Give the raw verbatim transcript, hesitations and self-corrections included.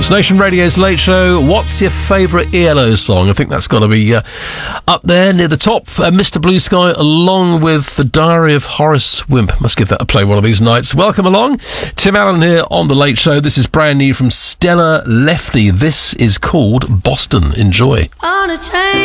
It's Nation Radio's Late Show. What's your favourite E L O song? I think that's got to be uh, up there near the top. Uh, Mister Blue Sky, along with The Diary of Horace Wimp. Must give that a play one of these nights. Welcome along. Tim Allen here on The Late Show. This is brand new from Stella Lefty. This is called Boston. Enjoy. On a train.